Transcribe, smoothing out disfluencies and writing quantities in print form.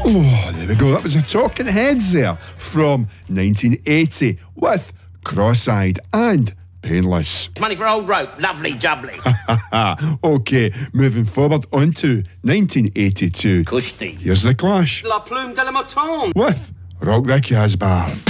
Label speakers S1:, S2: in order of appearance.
S1: Oh, there we go. That was the Talking Heads there from 1980 with Cross-Eyed and Painless.
S2: Money for old rope. Lovely jubbly.
S1: Okay, moving forward onto 1982.
S2: Kushti.
S1: Here's The Clash
S2: La Plume de la Mouton.
S1: with Rock the Casbah.